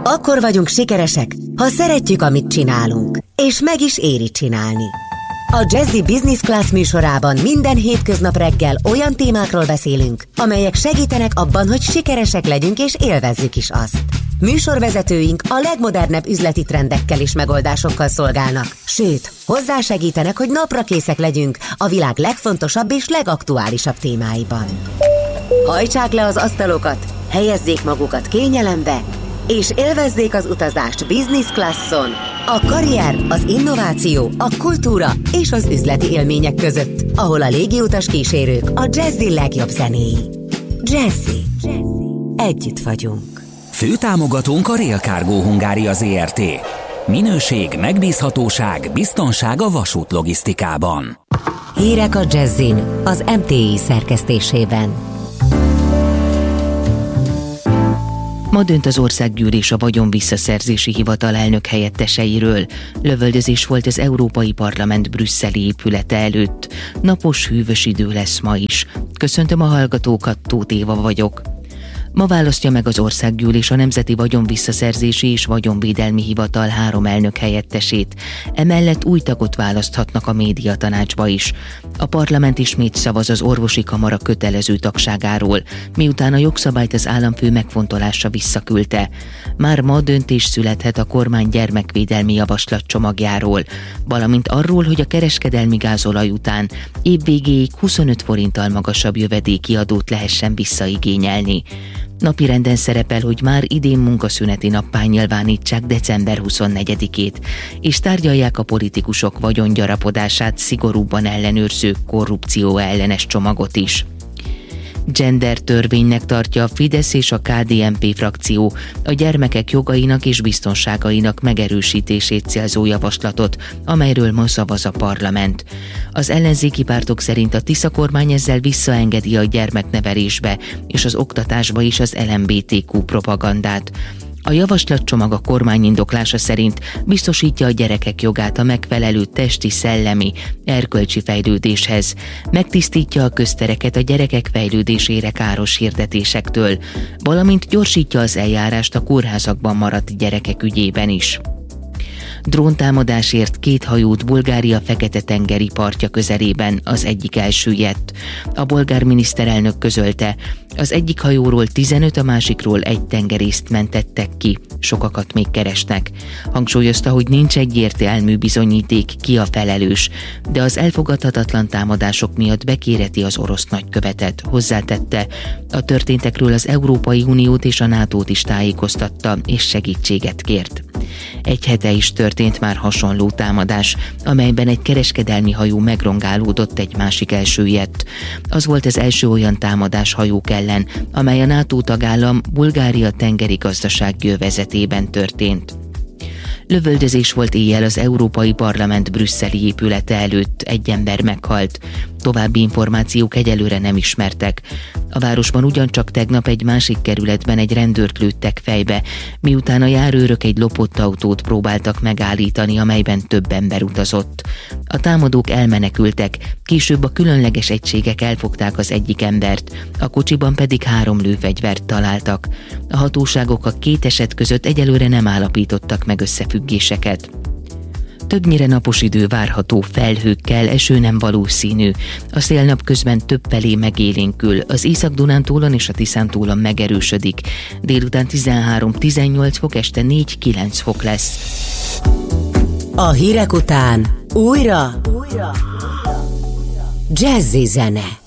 Akkor vagyunk sikeresek, ha szeretjük, amit csinálunk, és meg is éri csinálni. A Jazzy Business Class műsorában minden hétköznap reggel olyan témákról beszélünk, amelyek segítenek abban, hogy sikeresek legyünk és élvezzük is azt. Műsorvezetőink a legmodernebb üzleti trendekkel és megoldásokkal szolgálnak, sőt, hozzásegítenek, hogy naprakészek legyünk a világ legfontosabb és legaktuálisabb témáiban. Hajtsák le az asztalokat, helyezzék magukat kényelembe, és élvezzék az utazást Business Classon, a karrier, az innováció, a kultúra és az üzleti élmények között, ahol a légiutas kísérők a Jazzy legjobb zenéi. Jazzy. Együtt vagyunk. Főtámogatónk a Rail Cargo Hungária Zrt. Minőség, megbízhatóság, biztonság a vasútlogisztikában. Hírek a Jazzyn az MTI szerkesztésében. Ma dönt az Országgyűlés a Vagyonvisszaszerzési Hivatal elnök helyetteseiről. Lövöldözés volt az Európai Parlament brüsszeli épülete előtt. Napos, hűvös idő lesz ma is. Köszöntöm a hallgatókat, Tóth Éva vagyok. Ma választja meg az Országgyűlés a Nemzeti Vagyonvisszaszerzési és Vagyonvédelmi Hivatal 3 elnök helyettesét. Emellett új tagot választhatnak a médiatanácsba is. A parlament ismét szavaz az orvosi kamara kötelező tagságáról, miután a jogszabályt az államfő megfontolásra visszaküldte. Már ma döntés születhet a kormány gyermekvédelmi javaslatcsomagjáról, valamint arról, hogy a kereskedelmi gázolaj után évvégéig 25 forinttal magasabb jövedéki adót lehessen visszaigényelni. Napirenden szerepel, hogy már idén munkaszüneti nappá nyilvánítsák december 24-ét, és tárgyalják a politikusok vagyongyarapodását szigorúbban ellenőrző korrupció ellenes csomagot is. Gender törvénynek tartja a Fidesz és a KDNP frakció a gyermekek jogainak és biztonságainak megerősítését célzó javaslatot, amelyről ma szavaz a parlament. Az ellenzéki pártok szerint a Tisza kormány ezzel visszaengedi a gyermeknevelésbe és az oktatásba is az LMBTQ propagandát. A javaslatcsomag a kormány indoklása szerint biztosítja a gyerekek jogát a megfelelő testi, szellemi, erkölcsi fejlődéshez, megtisztítja a köztereket a gyerekek fejlődésére káros hirdetésektől, valamint gyorsítja az eljárást a kórházakban maradt gyerekek ügyében is. Dróntámadásért 2 hajót Bulgária Fekete-tengeri partja közelében, az egyik elsüllyedt. A bolgár miniszterelnök közölte, az egyik hajóról 15, a másikról 1 tengerészt mentettek ki, sokakat még keresnek. Hangsúlyozta, hogy nincs egyértelmű bizonyíték, ki a felelős, de az elfogadhatatlan támadások miatt bekéreti az orosz nagykövetet. Hozzátette, a történtekről az Európai Uniót és a NATO-t is tájékoztatta, és segítséget kért. Egy hete is történt már hasonló támadás, amelyben egy kereskedelmi hajó megrongálódott, egy másik elsüllyedt. Az volt az első olyan támadás hajók ellen, amely a NATO tagállam Bulgária tengeri gazdasági övezetében történt. Lövöldözés volt éjjel az Európai Parlament brüsszeli épülete előtt, 1 ember meghalt. További információk egyelőre nem ismertek. A városban ugyancsak tegnap egy másik kerületben egy rendőrt lőttek fejbe, miután a járőrök egy lopott autót próbáltak megállítani, amelyben több ember utazott. A támadók elmenekültek, később a különleges egységek elfogták az egyik embert, a kocsiban pedig 3 lőfegyvert találtak. A hatóságok a 2 eset között egyelőre nem állapítottak meg összefüggéseket. Többnyire napos idő várható, felhőkkel, eső nem valószínű. A szél napközben többfelé megélénkül, az Észak-Dunántúlon és a Tiszántúlon megerősödik. Délután 13-18 fok, este 4-9 fok lesz. A hírek után újra Jazzy zene.